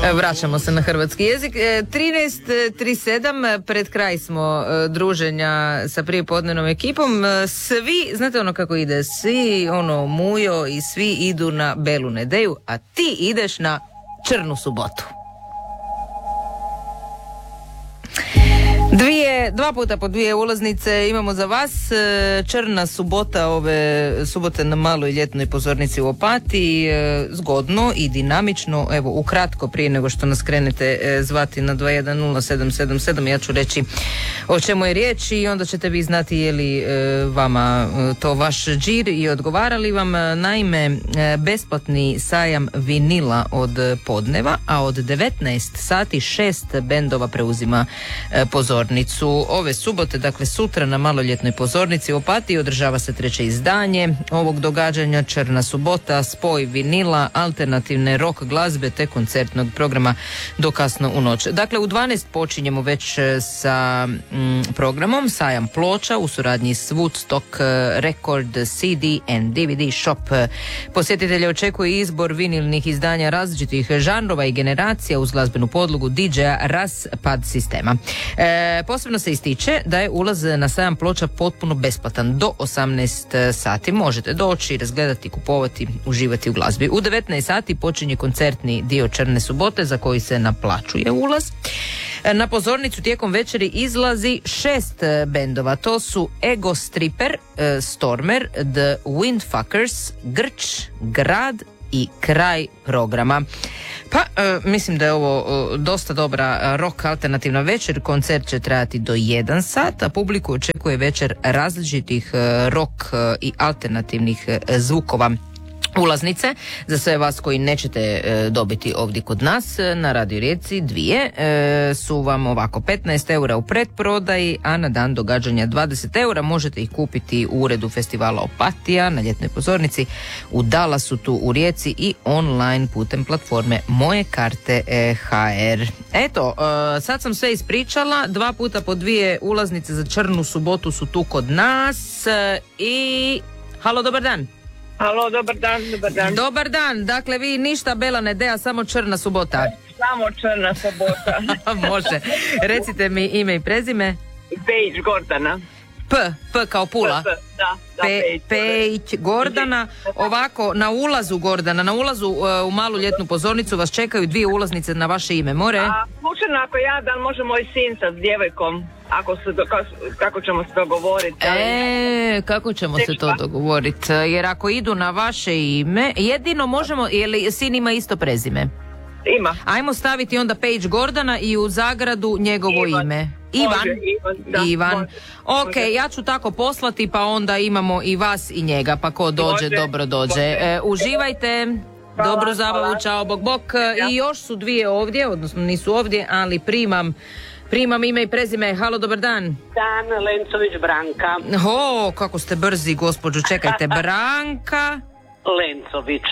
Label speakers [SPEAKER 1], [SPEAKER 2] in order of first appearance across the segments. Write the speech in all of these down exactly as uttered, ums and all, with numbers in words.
[SPEAKER 1] Vraćamo se na hrvatski jezik. trinaest trideset sedam, pred kraj smo druženja sa prijepodnevnom ekipom. Svi, znate ono kako ide, svi ono Mujo i svi idu na Belu Nedelju, a ti ideš na Črnu subotu. Dvije, dva puta po dvije ulaznice imamo za vas. Črna subota ove subote na maloj ljetnoj pozornici u Opatiji. Zgodno i dinamično. Evo, ukratko, prije nego što nas krenete zvati na dva jedan nula sedam sedam sedam, ja ću reći o čemu je riječ i onda ćete vi znati je li vama to vaš džir i odgovarali vam. Naime, besplatni sajam vinila od podneva, a od devetnaest sati šest bendova preuzima pozornicu. Ove subote, dakle sutra na maloljetnoj pozornici u Opatiji održava se treće izdanje ovog događanja, Črna subota, spoj vinila, alternativne rock glazbe te koncertnog programa do kasno u noć. Dakle, u dvanaest počinjemo već sa mm, programom sajam ploča u suradnji s Woodstock Record C D and D V D Shop. Posjetitelje očekuje izbor vinilnih izdanja različitih žanrova i generacija uz glazbenu podlogu D J-a Raspad sistema. E, posebno se ističe da je ulaz na sajam ploča potpuno besplatan. Do osamnaest sati možete doći, razgledati, kupovati, uživati u glazbi. U devetnaest sati počinje koncertni dio Črne subote za koji se naplaćuje ulaz. Na pozornicu tijekom večeri izlazi šest bendova. To su Ego Stripper, Stormer, The Windfuckers, Grč, Grad i kraj programa. Pa, e, mislim da je ovo e, dosta dobra rock alternativna večer. Koncert će trajati do jedan sat, a publiku očekuje večer različitih e, rock e, i alternativnih e, zvukova. Ulaznice za sve vas koji nećete e, dobiti ovdje kod nas na Radio Rijeci dvije e, su vam ovako petnaest eura u pretprodaji, a na dan događanja dvadeset eura. Možete ih kupiti u uredu festivala Opatija na ljetnoj pozornici u Dallasu tu u Rijeci i online putem platforme Moje karte H R. Eto, e, sad sam sve ispričala. Dva puta po dvije ulaznice za Črnu subotu su tu kod nas e, i halo, dobar dan.
[SPEAKER 2] Halo, dobar dan, dobar dan.
[SPEAKER 1] Dobar dan, dakle vi ništa Bela Nedelja, samo Črna subota.
[SPEAKER 2] Samo Črna subota.
[SPEAKER 1] Može. Recite mi ime i prezime.
[SPEAKER 2] Pejić Gordana.
[SPEAKER 1] P, P kao Pula.
[SPEAKER 2] P, P, da, da,
[SPEAKER 1] Pe, Pejić Gordana. Ovako, na ulazu Gordana, na ulazu uh, u malu ljetnu pozornicu vas čekaju dvije ulaznice na vaše ime, more?
[SPEAKER 2] A slučajno ako ja, da li može moj sin sa s djevojkom? Ako se do, kako, kako ćemo se dogovoriti?
[SPEAKER 1] E, kako ćemo se to dogovoriti? Jer ako idu na vaše ime, jedino možemo, je li sin ima isto prezime?
[SPEAKER 2] Ima.
[SPEAKER 1] Ajmo staviti onda Page Gordana i u zagradu njegovo
[SPEAKER 2] Ivan.
[SPEAKER 1] ime. Ivan?
[SPEAKER 2] Može, Ivan, da,
[SPEAKER 1] Ivan.
[SPEAKER 2] može,
[SPEAKER 1] ok,
[SPEAKER 2] može.
[SPEAKER 1] Ja ću tako poslati pa onda imamo i vas i njega, pa ko dođe,
[SPEAKER 2] Može,
[SPEAKER 1] dobro dođe.
[SPEAKER 2] može.
[SPEAKER 1] E, uživajte.
[SPEAKER 2] Hvala,
[SPEAKER 1] Dobru zabavu,
[SPEAKER 2] hvala.
[SPEAKER 1] čao, bok bok.
[SPEAKER 2] Ja.
[SPEAKER 1] I još su dvije ovdje, odnosno nisu ovdje, ali primam Primam ime i prezime. Halo, dobar dan.
[SPEAKER 3] Dan, Lencović Branka.
[SPEAKER 1] O, kako ste brzi, gospođo. Čekajte, Branka
[SPEAKER 3] Lencović.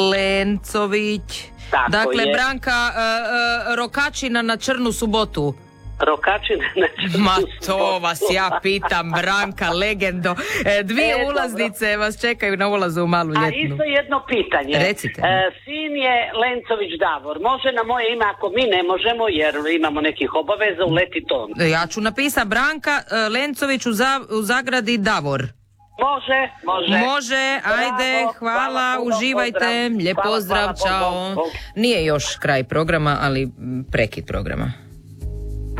[SPEAKER 1] Lencović.
[SPEAKER 3] Tako
[SPEAKER 1] Dakle,
[SPEAKER 3] je.
[SPEAKER 1] Branka uh, uh, Rokačina na Črnu subotu.
[SPEAKER 3] Rokačina na Črnu
[SPEAKER 1] Ma
[SPEAKER 3] subotu.
[SPEAKER 1] to vas ja pitam, Branka, legendo. E, dvije
[SPEAKER 3] E,
[SPEAKER 1] ulaznice dobro. Vas čekaju na ulazu u malu
[SPEAKER 3] A
[SPEAKER 1] ljetnu.
[SPEAKER 3] isto jedno pitanje.
[SPEAKER 1] Recite mi.
[SPEAKER 3] E, sin je Lencović Davor. Može na moje ime ako mi ne možemo, jer imamo nekih obaveza, uletit on.
[SPEAKER 1] Ja ću napisati Branka uh, Lencović u, za, u zagradi Davor.
[SPEAKER 3] Može, može.
[SPEAKER 1] Može, ajde,
[SPEAKER 3] Bravo,
[SPEAKER 1] hvala,
[SPEAKER 3] hvala puno,
[SPEAKER 1] uživajte,
[SPEAKER 3] pozdrav.
[SPEAKER 1] lijep
[SPEAKER 3] Hvala,
[SPEAKER 1] pozdrav,
[SPEAKER 3] hvala,
[SPEAKER 1] čao.
[SPEAKER 3] bog, bog, bog.
[SPEAKER 1] Nije još kraj programa, ali m, prekid programa.